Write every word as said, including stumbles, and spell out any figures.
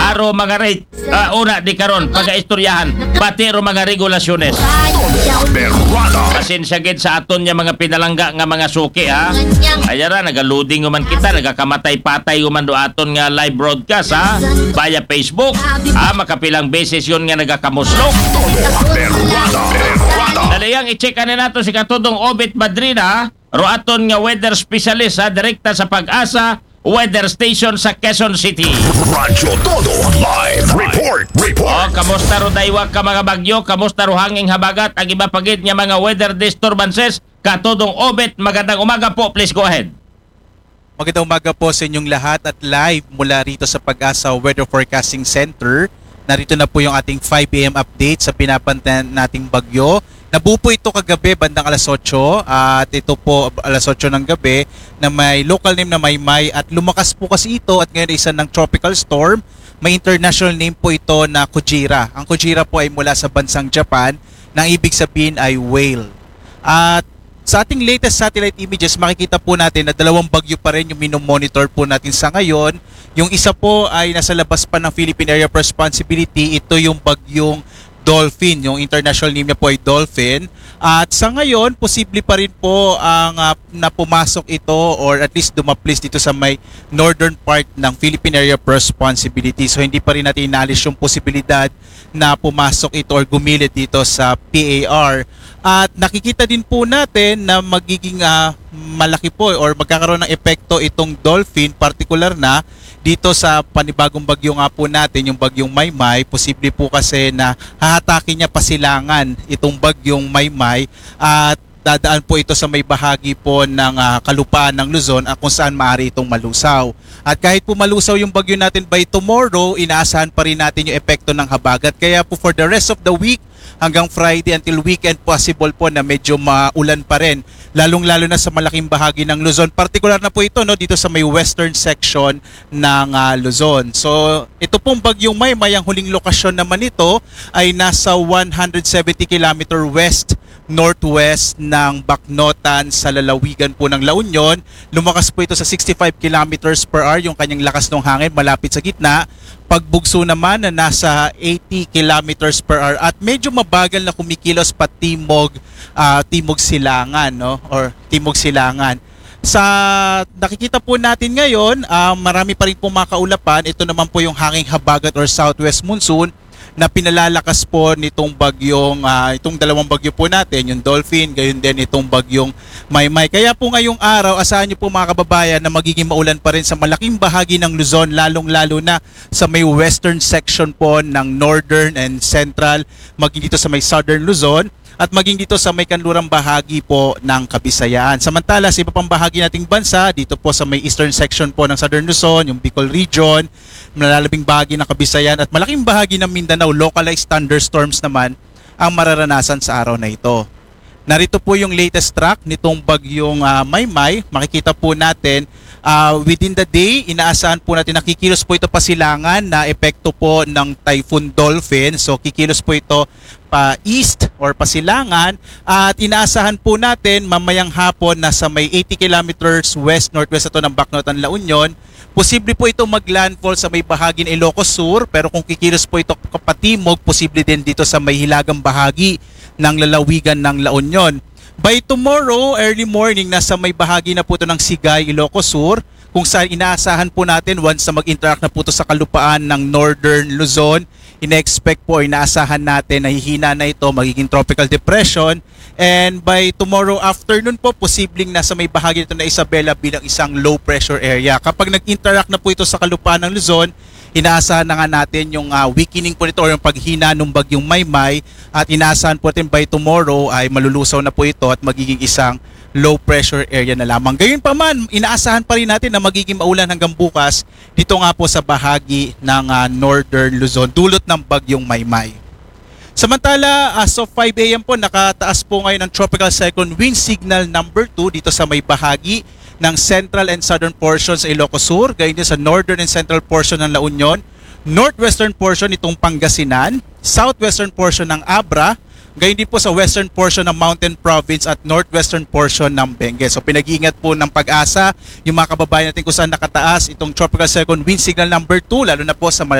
aro mga rate. Ah, una di karon pagaistoryahan pati ro mga regulasyones. Pasensya gid sa aton nya mga pinalangga nga mga suki ha. Ayara nagaluding man kita, nagakamatay-patay man do aton nga live broadcast ha. Via Facebook. Ah, makapilang beses yun nga nagakamuslok. Dalayang i-check na nato si katudong Obet Madrina, ro aton nga weather specialist ha, direkta sa Pag-asa Weather Station sa Quezon City. Radyo Todo Live Report Report. Oh, kamusta ro daywag ka mga bagyo, kamusta ro hanging habagat, ang iba pagid nga mga weather disturbances, katudong Obet, magandang umaga po, please go ahead. Magandang umaga po sa inyong lahat at live mula rito sa Pag-asa Weather Forecasting Center. Narito na po yung ating five a m update sa pinapantan nating bagyo. Nabuo po ito kagabi bandang alas otso at ito po alas otso ng gabi na may local name na Maymay at lumakas po kasi ito at ngayon isa ng tropical storm. May international name po ito na Kujira. Ang Kujira po ay mula sa bansang Japan na ibig sabihin ay whale. At sa ating latest satellite images, makikita po natin na dalawang bagyo pa rin yung minomonitor po natin sa ngayon. Yung isa po ay nasa labas pa ng Philippine Area of Responsibility. Ito yung bagyong Dolphin. Yung international name niya po ay Dolphin. At sa ngayon, posible pa rin po ang uh, na pumasok ito or at least dumaplis dito sa may northern part ng Philippine Area of Responsibility. So hindi pa rin natin inaalis yung posibilidad na pumasok ito or gumilid dito sa P A R. At nakikita din po natin na magiging uh, malaki po or magkakaroon ng epekto itong Dolphin, particular na dito sa panibagong bagyo nga po natin, yung bagyong Maymay. Posible po kasi na hahatakin niya pasilangan itong bagyong Maymay at dadaan po ito sa may bahagi po ng uh, kalupaan ng Luzon at kung saan maaari itong malusaw. At kahit po malusaw yung bagyo natin by tomorrow, inaasahan pa rin natin yung epekto ng habagat. Kaya po for the rest of the week, hanggang Friday until weekend, possible po na medyo maulan pa rin, lalong-lalo na sa malaking bahagi ng Luzon. Partikular na po ito no, dito sa may western section ng uh, Luzon. So ito pong bagyong Maymay, ang huling lokasyon naman ito ay nasa one hundred seventy kilometer west northwest ng Bacnotan sa lalawigan po ng La Union. Lumakas po ito sa sixty-five kilometers per hour yung kanyang lakas ng hangin, malapit sa gitna. Pagbugso naman na nasa eighty kilometers per hour at medyo mabagal na kumikilos pa timog, uh, timog silangan no? Or timog silangan. Sa nakikita po natin ngayon, uh, marami pa rin po makaulapan. Ito naman po yung hanging habagat or southwest monsoon na pinalalakas po nitong bagyong, uh, itong dalawang bagyo po natin, yung Dolphin, gayon din itong bagyong Maymay. Kaya po ngayong araw, asahan niyo po mga kababayan na magiging maulan pa rin sa malaking bahagi ng Luzon, lalong-lalo na sa may western section po ng northern and central, maging dito sa may southern Luzon, at maging dito sa may kanlurang bahagi po ng Kabisayaan. Samantala, sa iba pang bahagi nating bansa, dito po sa may eastern section po ng Southern Luzon, yung Bicol region, malalabing bahagi ng Kabisayaan at malaking bahagi ng Mindanao, localized thunderstorms naman ang mararanasan sa araw na ito. Narito po yung latest track nitong bagyong uh, Maymay. Makikita po natin uh, within the day, inaasahan po natin na kikilos po ito pasilangan na epekto po ng Typhoon Dolphin. So kikilos po ito pa east or pasilangan at inaasahan po natin mamayang hapon na sa may eighty kilometers west northwest ito ng Bacnotan, La Union. Posible po ito maglandfall sa may bahagi ng Ilocos Sur, pero kung kikilos po ito kapatimog, posible din dito sa may hilagang bahagi ng lalawigan ng La Union. By tomorrow, early morning, nasa may bahagi na po ito ng Sigay, Ilocos Sur, kung saan inaasahan po natin once na mag-interact na po ito sa kalupaan ng Northern Luzon, ina-expect po, inaasahan natin na hihina na ito, magiging tropical depression. And by tomorrow afternoon po, posibleng nasa may bahagi nito na Isabela bilang isang low pressure area. Kapag nag-interact na po ito sa kalupaan ng Luzon, inaasahan na nga natin yung uh, weakening po nito or yung paghina ng bagyong Maymay at inaasahan po natin by tomorrow ay malulusaw na po ito at magiging isang low pressure area na lamang. Gayon pa man, inaasahan pa rin natin na magiging maulan hanggang bukas dito nga po sa bahagi ng uh, Northern Luzon dulot ng bagyong Maymay. Samantala, as of five a m po, nakataas po ngayon ang tropical cyclone wind signal number two dito sa may bahagi ng central and southern portion sa Ilocos Sur, gayon din sa northern and central portion ng La Union, northwestern portion itong Pangasinan, southwestern portion ng Abra, gayon din po sa western portion ng Mountain Province at northwestern portion ng Benguet. So pinag-iingat po ng Pag-asa yung mga kababayan natin kung saan nakataas itong tropical cyclone wind signal number two, lalo na po sa